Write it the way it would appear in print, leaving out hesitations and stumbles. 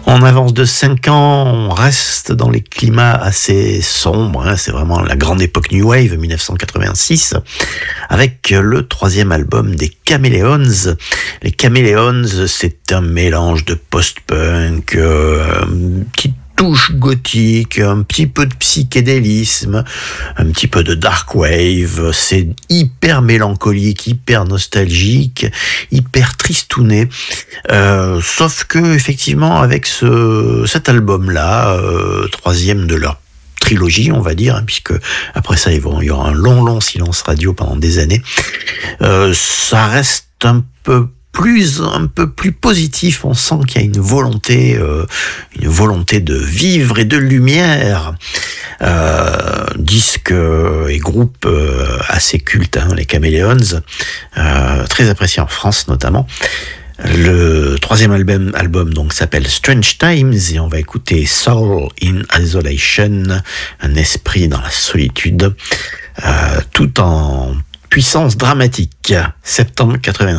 En avance de 5 ans, on reste dans les climats assez sombres, hein. C'est vraiment la grande époque New Wave, 1986, avec le 3e album des Chameleons. Les Chameleons, c'est un mélange de post-punk, petite touche gothique, un petit peu de psychédélisme, un petit peu de dark wave. C'est hyper mélancolique, hyper nostalgique, hyper tristouné. Sauf que effectivement, avec cet album-là, 3e de leur trilogie, on va dire, hein, puisque après ça, il y aura un long silence radio pendant des années. Ça reste un peu plus positif. On sent qu'il y a une volonté de vivre et de lumière. Disque et groupe assez culte, hein, les Chameleons, très apprécié en France notamment. Le 3e album donc s'appelle Strange Times et on va écouter Soul in Isolation, un esprit dans la solitude, tout en puissance dramatique. Septembre 86.